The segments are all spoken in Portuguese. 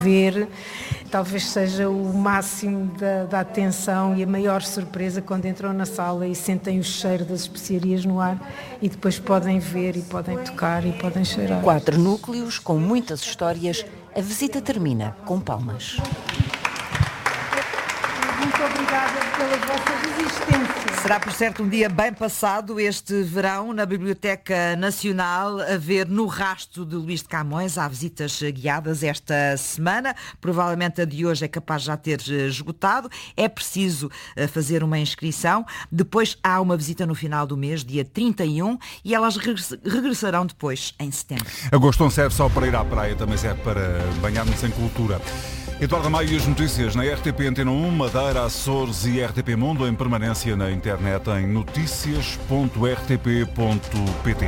ver, talvez seja o máximo da atenção e a maior surpresa quando entram na sala e sentem o cheiro das especiarias no ar e depois podem ver e podem tocar e podem cheirar. 4 núcleos com muitas histórias, a visita termina com palmas. Muito obrigada pela vossa resistência. Será, por certo, um dia bem passado este verão na Biblioteca Nacional, a ver No Rasto de Luís de Camões. Há visitas guiadas esta semana. Provavelmente a de hoje é capaz de já ter esgotado. É preciso fazer uma inscrição. Depois há uma visita no final do mês, dia 31, e elas regressarão depois, em setembro. Agosto não serve só para ir à praia, também serve para banhar-nos em cultura. Eduardo Maio e as notícias na RTP Antena 1, Madeira, Açores e RTP Mundo em permanência na internet em noticias.rtp.pt.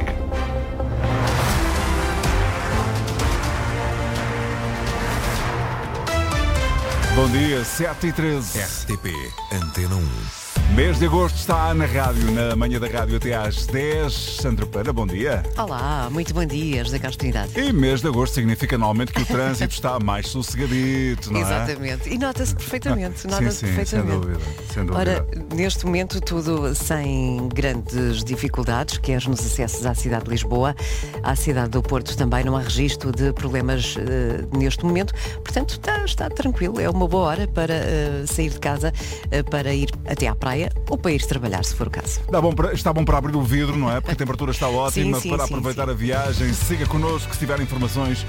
Bom dia, 7h13. RTP Antena 1. Mês de agosto está na rádio, na manhã da rádio até às 10. Sandra Pereira, bom dia. Olá, muito bom dia, José Carlos Trinidade. E mês de agosto significa normalmente que o trânsito está mais sossegadito, não é? Exatamente, e nota-se perfeitamente. Sim, perfeitamente. sem dúvida. Ora, neste momento tudo sem grandes dificuldades, quer nos acessos à cidade de Lisboa, à cidade do Porto também não há registro de problemas neste momento, portanto está tranquilo, é uma boa hora para sair de casa, para ir até à praia ou para ir trabalhar, se for o caso. Está bom para abrir o vidro, não é? Porque a temperatura está ótima para aproveitar a viagem. Siga connosco se tiver informações.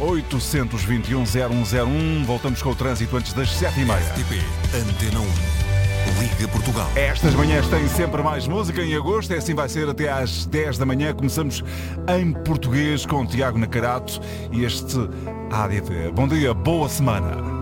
821-0101. Voltamos com o trânsito antes das 7h30. RTP Antena 1. Liga Portugal. Estas manhãs têm sempre mais música em agosto. E assim vai ser até às 10 da manhã. Começamos em português com Tiago Nacarato e este ADT. Bom dia, boa semana.